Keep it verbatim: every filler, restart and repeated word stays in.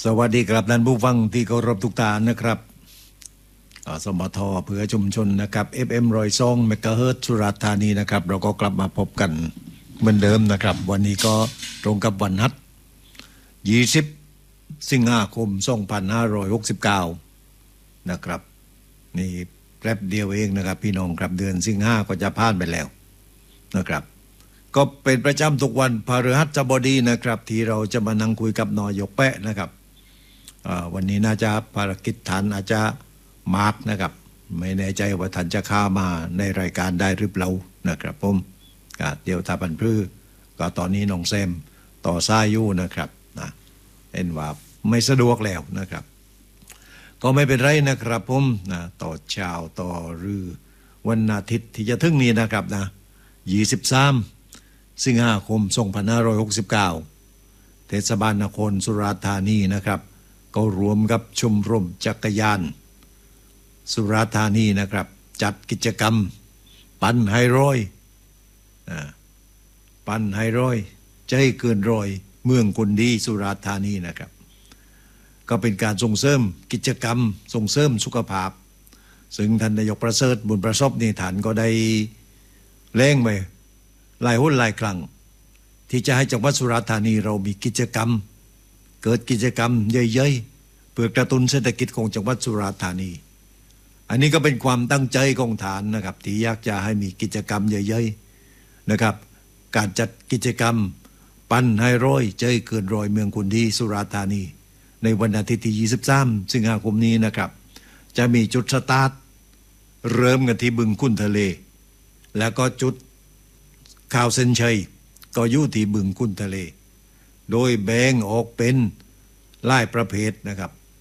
สวัสดีครับท่านผู้ฟังที่เคารพทุกท่านนะครับสมทเพื่อชุมชนนะครับ เอฟ เอ็ม ร้อยสองเมกะเฮิรตซ์สุราษฎร์ธานีนะครับเราก็กลับมาพบกันเหมือนเดิมนะครับวันนี้ก็ตรงกับวันฮัทยี่สิบสิงหาคมสองพันห้าร้อยหกสิบเก้านะครับนี่แป๊บเดียวเองนะครับพี่น้องครับเดือนสิงหาก็จะผ่านไปแล้วนะครับก็เป็นประจำทุกวันพฤหัสบดีนะครับที่เราจะมานั่งคุยกับนายกแปะนะครับวันนี้น่าจะภารกิจฐานอาจจะมาร์กนะครับไม่แน่ใจว่าท่านจะเข้ามาในรายการได้หรือเปล่านะครับผมเดี๋ยวถ้าพันพื้ก็ตอนนี้น้องแซมต่อซ้ายอยู่นะครับนะเห็นว่าไม่สะดวกแล้วนะครับก็ไม่เป็นไรนะครับผมนะต่อเช้าต่อรือวันอาทิตย์ที่จะถึงนี้นะครับนะยี่สิบสามสิงหาคมสองพันห้าร้อยหกสิบเก้าเทศบาลนครสุราษฎร์ธานีนะครับก็รวมกับชมรมจักรยานสุราษฎร์ธานีนะครับจัดกิจกรรมปั่นไฮร้อยปั่นไฮร้อยใจเกินร้อยเมืองคนดีสุราษฎร์ธานีนะครับก็เป็นการส่งเสริมกิจกรรมส่งเสริมสุขภาพซึ่งท่านนายกประเสริฐบุญประสบนี่ฐานก็ได้เร่งไปหลายหุ้นหลายครั้งที่จะให้จังหวัดสุราษฎร์ธานีเรามีกิจกรรมเกิดกิจกรรมเยอะๆเพื่อกระตุ้นเศรษฐกิจของจังหวัดสุราษฎร์ธานีอันนี้ก็เป็นความตั้งใจของฐานนะครับที่อยากจะให้มีกิจกรรมเยอะๆนะครับการจัดกิจกรรมปั่นไฮร้อยใจเกินร้อยเมืองคนดีสุราษฎร์ธานีในวันอาทิตย์ที่ยี่สิบสามสิงหาคมนี้นะครับจะมีจุดสตาร์ทเริ่มกันที่บึงคุ้นทะเลแล้วก็จุดข่าวเส้นชัยก็อยู่ที่บึงคุ้นทะเลโดยแบ่งออกเป็นหลายประเภทนะครับ